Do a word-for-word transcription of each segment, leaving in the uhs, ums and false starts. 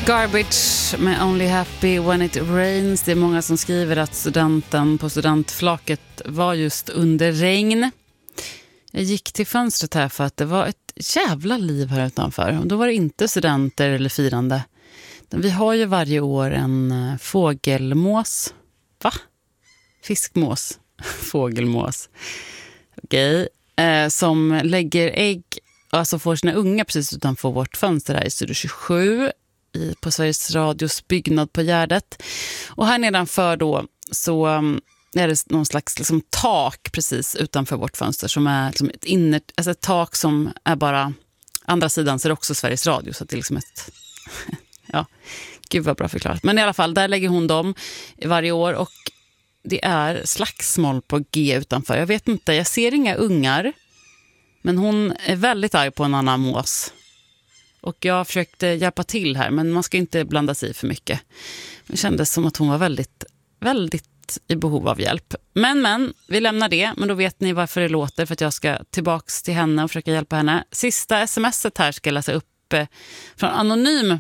Garbage med Only Happy When It Rains. Det är många som skriver att studenten på studentflaket var just under regn. Jag gick till fönstret här för att det var ett jävla liv här utanför. Och då var det inte studenter eller firande. Vi har ju varje år en fågelmås. Va? Fiskmås. Fågelmås. Okej. Eh, som lägger ägg, alltså får sina unga precis utanför vårt fönster här i Studio tjugosju. I, på Sveriges Radios byggnad på Gärdet. Och här nedanför då så um, är det någon slags liksom, tak precis utanför vårt fönster som är liksom, ett, inner, alltså ett tak som är bara andra sidan så är det också Sveriges Radio så att det är liksom ett ja, gud vad bra förklarat. Men i alla fall, där lägger hon dem varje år och det är slagsmål på G utanför. Jag vet inte, jag ser inga ungar men hon är väldigt arg på en annan mås. Och jag försökte hjälpa till här, men man ska inte blanda sig i för mycket. Det kändes som att hon var väldigt, väldigt i behov av hjälp. Men, men, vi lämnar det. Men då vet ni varför det låter, för att jag ska tillbaks till henne och försöka hjälpa henne. Sista smset här ska jag läsa upp eh, från Anonym.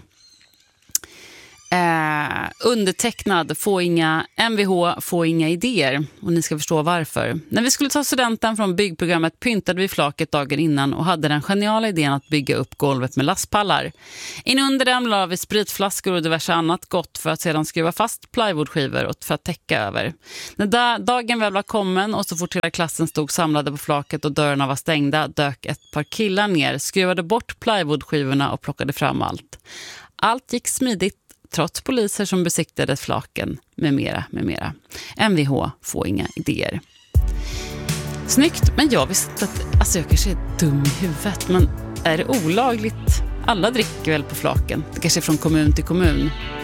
Eh, undertecknad, få inga M V H, få inga idéer. Och ni ska förstå varför. När vi skulle ta studenten från byggprogrammet pyntade vi flaket dagen innan och hade den geniala idén att bygga upp golvet med lastpallar. In under dem la vi spritflaskor och diverse annat gott för att sedan skruva fast plywoodskivor och för att täcka över. När da- dagen väl var kommen och så fort hela klassen stod samlade på flaket och dörrarna var stängda dök ett par killar ner, skruvade bort plywoodskivorna och plockade fram allt. Allt gick smidigt trots poliser som besiktade flaken med mera, med mera. M V H får inga idéer. Snyggt, men jag visste att alltså jag kanske är dum i huvudet, men är det olagligt? Alla dricker väl på flaken. Det kanske är från kommun till kommun.